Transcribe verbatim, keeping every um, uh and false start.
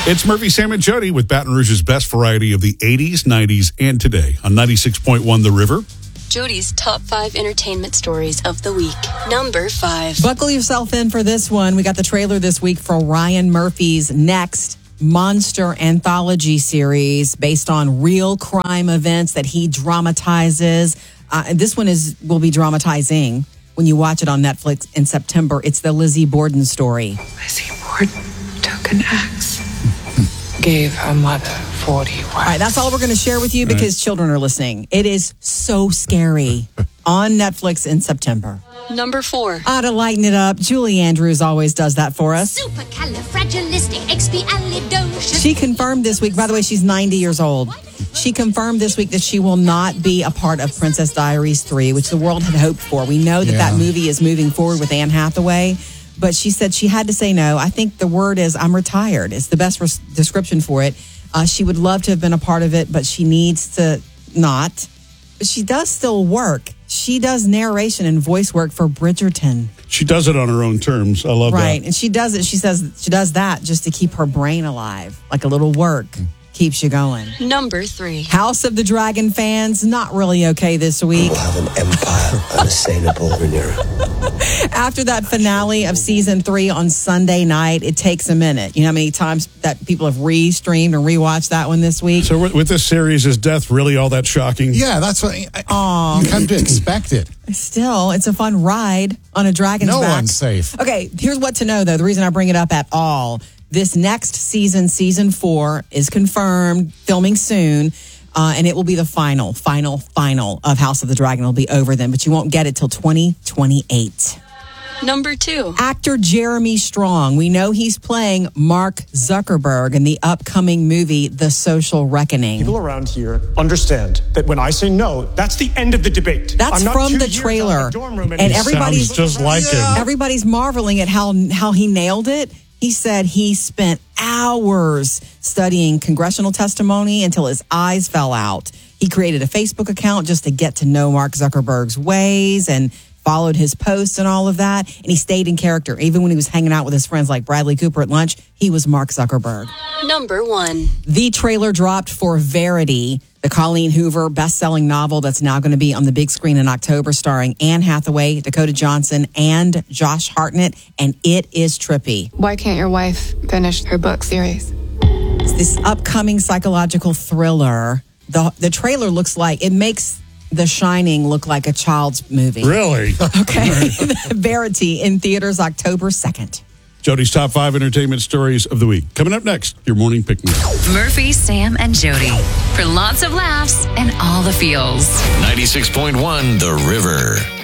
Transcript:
It's Murphy, Sam, and Jody with Baton Rouge's best variety of the eighties, nineties, and today on ninety-six point one The River. Jody's top five entertainment stories of the week. Number five. Buckle yourself in for this one. We got the trailer this week for Ryan Murphy's next monster anthology series based on real crime events that he dramatizes. Uh, this one is will be dramatizing when you watch it on Netflix in September. It's the Lizzie Borden story. Lizzie Borden took an axe, gave her mother forty wives. All right, that's all we're going to share with you because children are listening. It is so scary on Netflix in September. Number four. Ah, to lighten it up, Julie Andrews always does that for us. Supercalifragilisticexpialidocious. She confirmed this week, by the way, she's ninety years old. She confirmed this week that she will not be a part of Princess Diaries three, which the world had hoped for. We know that Yeah. that movie is moving forward with Anne Hathaway, but she said she had to say no. I think the word is I'm retired. It's the best res- description for it. Uh, she would love to have been a part of it, but she needs to not. But she does still work. She does narration and voice work for Bridgerton. She does it on her own terms. I love Right. that. And she does it. She says she does that just to keep her brain alive. Like a little work keeps you going. Number three. House of the Dragon fans, not really okay this week. We'll have an empire unassailable, Rhaenyra. After that finale of season three on Sunday night, it takes a minute. You know how many times that people have re-streamed and rewatched that one this week? So with, with this series, is death really all that shocking? Yeah, that's what I, Aw. you come to expect it. Still, it's a fun ride on a dragon's No back. one's safe. Okay, here's what to know, though. The reason I bring it up at all. This next season, season four, is confirmed, filming soon, uh, and it will be the final, final, final of House of the Dragon. It'll be over then, but you won't get it till twenty twenty-eight. Number two. Actor Jeremy Strong. We know he's playing Mark Zuckerberg in the upcoming movie, The Social Reckoning. People around here understand that when I say no, that's the end of the debate. That's I'm not from two the years trailer. out of the dorm room And anymore. everybody's Sounds just like him. Everybody's marveling at how how he nailed it. He said he spent hours studying congressional testimony until his eyes fell out. He created a Facebook account just to get to know Mark Zuckerberg's ways and followed his posts and all of that. And he stayed in character. Even when he was hanging out with his friends like Bradley Cooper at lunch, he was Mark Zuckerberg. Number one. The trailer dropped for Verity, the Colleen Hoover best-selling novel that's now going to be on the big screen in October, starring Anne Hathaway, Dakota Johnson, and Josh Hartnett, and it is trippy. Why can't your wife finish her book series? It's this upcoming psychological thriller. The the trailer looks like, it makes The Shining look like a child's movie. Really? Okay. Verity in theaters October second. Jody's top five entertainment stories of the week. Coming up next, your morning pick-me-up. Murphy, Sam, and Jody for lots of laughs and all the feels. ninety-six point one The River.